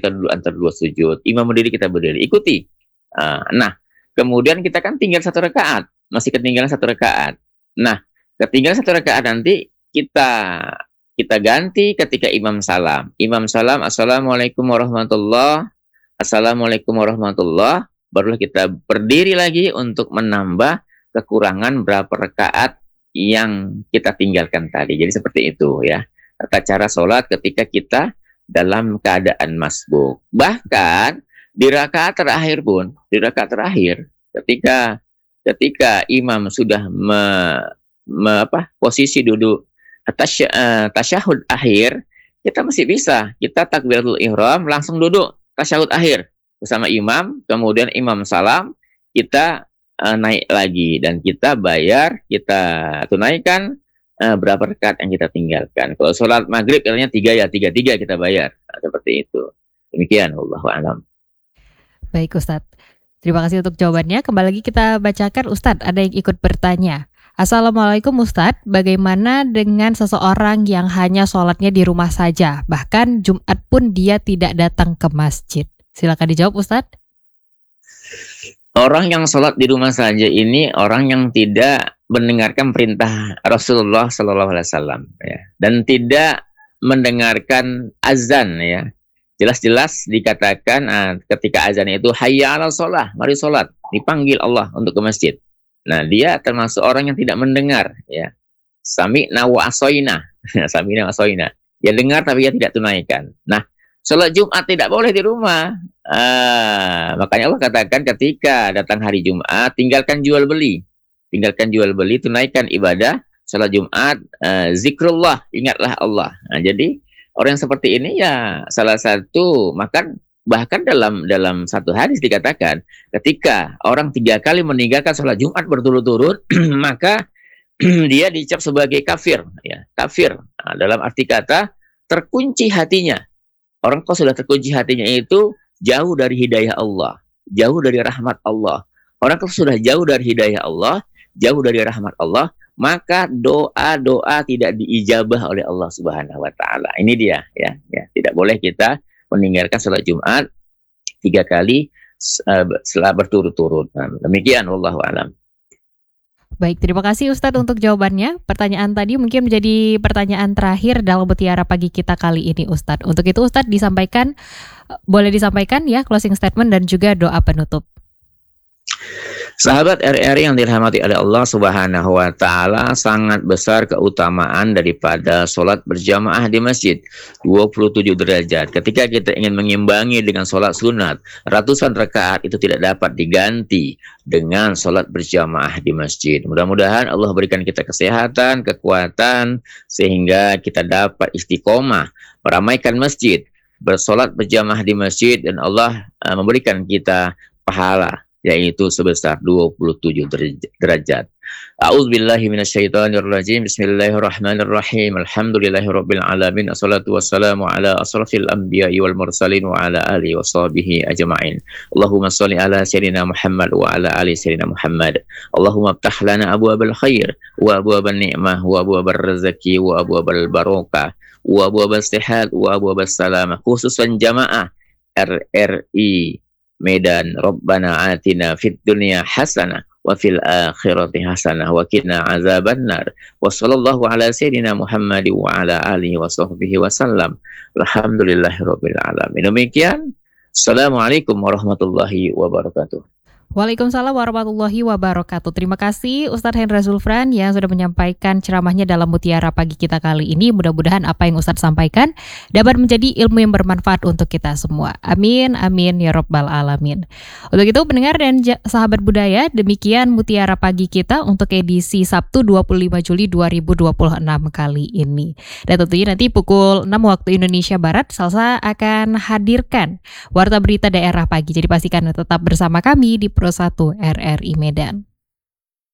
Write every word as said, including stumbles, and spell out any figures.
kita duduk antara dua sujud. Imam berdiri, kita berdiri. Ikuti. Uh, nah, kemudian kita kan tinggal satu rakaat. Masih ketinggalan satu rakaat. Nah, ketinggalan satu rakaat nanti kita kita ganti ketika imam salam. Imam salam, assalamualaikum warahmatullah, assalamualaikum warahmatullah. Barulah kita berdiri lagi untuk menambah kekurangan berapa rakaat yang kita tinggalkan tadi. Jadi seperti itu ya. Tata cara sholat ketika kita dalam keadaan masbuk. Bahkan di rakaat terakhir pun, di rakaat terakhir, ketika ketika imam sudah me, me, apa, posisi duduk atas uh, tasyahud akhir, kita masih bisa. Kita takbiratul ihram langsung duduk tasyahud akhir bersama imam, kemudian imam salam, kita uh, naik lagi dan kita bayar, kita tunaikan uh, berapa rakaat yang kita tinggalkan. Kalau sholat maghrib katanya tiga ya tiga tiga kita bayar. Nah, seperti itu. Demikian, wallahu a'lam. Baik Ustadz, terima kasih untuk jawabannya. Kembali lagi kita bacakan, Ustadz, ada yang ikut bertanya. Assalamualaikum Ustadz, bagaimana dengan seseorang yang hanya sholatnya di rumah saja, bahkan Jumat pun dia tidak datang ke masjid? Silakan dijawab Ustadz. Orang yang sholat di rumah saja ini orang yang tidak mendengarkan perintah Rasulullah Sallallahu Alaihi Wasallam, ya, dan tidak mendengarkan azan, ya. Jelas-jelas dikatakan uh, ketika azan itu hayya 'alal sholah, mari sholat, dipanggil Allah untuk ke masjid. Nah, dia termasuk orang yang tidak mendengar, ya. Sami'na wa asoina. Sami'na wa asoina. Dia dengar tapi dia tidak tunaikan. Nah, sholat Jumat tidak boleh di rumah. Ah, makanya Allah katakan ketika datang hari Jumat, tinggalkan jual beli. Tinggalkan jual beli, tunaikan ibadah sholat Jumat, uh, zikrullah, ingatlah Allah. Nah, jadi orang yang seperti ini ya salah satu, makan bahkan dalam dalam satu hadis dikatakan ketika orang tiga kali meninggalkan sholat Jumat berturut-turut maka dia dicap sebagai kafir, ya, kafir. Nah, dalam arti kata terkunci hatinya. Orang kok sudah terkunci hatinya itu jauh dari hidayah Allah, jauh dari rahmat Allah. Orang kok sudah jauh dari hidayah Allah, jauh dari rahmat Allah, maka doa-doa tidak diijabah oleh Allah Subhanahu wa taala. Ini dia, ya, ya. Tidak boleh kita meninggalkan sholat Jumat tiga kali uh, setelah berturut-turut. Nah, demikian, wallahu a'lam. Baik, terima kasih Ustadz untuk jawabannya. Pertanyaan tadi mungkin menjadi pertanyaan terakhir dalam Mutiara Pagi kita kali ini, Ustadz. Untuk itu Ustadz disampaikan, boleh disampaikan ya closing statement dan juga doa penutup. Sahabat R R yang dirahmati oleh Allah Subhanahu wa taala, sangat besar keutamaan daripada sholat berjamaah di masjid, dua puluh tujuh derajat. Ketika kita ingin mengimbangi dengan sholat sunat, ratusan rakaat itu tidak dapat diganti dengan sholat berjamaah di masjid. Mudah-mudahan Allah berikan kita kesehatan, kekuatan, sehingga kita dapat istiqomah meramaikan masjid, bersolat berjamaah di masjid, dan Allah uh, memberikan kita pahala yaitu sebesar dua puluh tujuh derajat. A'udzubillahi minasyaitonirrajim. Bismillahirrahmanirrahim. Alhamdulillahirabbil alamin. Assalatu wassalamu ala asrafil anbiya'i wal mursalin wa ala alihi washabihi ajma'in. Allahumma shalli ala sayyidina Muhammad wa ala ali sayyidina Muhammad. Allahumma iftah lana abwaabal khair wa abwaabal ni'mah wa abwaabal rezeki wa abwaabal barakah wa abwaabal sihat wa abwaabal salamah. Khususan jamaah R R I Medan, Rabbana atina fid dunya hasanah wa fil akhirati hasanah wa qina azabannar. Wa sallallahu ala sayyidina Muhammad wa ala alihi wa sahbihi wasallam. Alhamdulillahirabbil alamin. Demikian. Assalamualaikum warahmatullahi wabarakatuh. Waalaikumsalam warahmatullahi wabarakatuh. Terima kasih Ustadz Hendra Zulfran yang sudah menyampaikan ceramahnya dalam Mutiara Pagi kita kali ini. Mudah-mudahan apa yang Ustadz sampaikan dapat menjadi ilmu yang bermanfaat untuk kita semua. Amin, amin, ya Rabbal Alamin. Untuk itu pendengar dan sahabat budaya, demikian Mutiara Pagi kita untuk edisi Sabtu dua puluh lima Juli dua ribu dua puluh enam kali ini. Dan tentunya nanti pukul enam waktu Indonesia Barat, Salsa akan hadirkan Warta Berita Daerah Pagi. Jadi pastikan tetap bersama kami di Pro satu R R I Medan.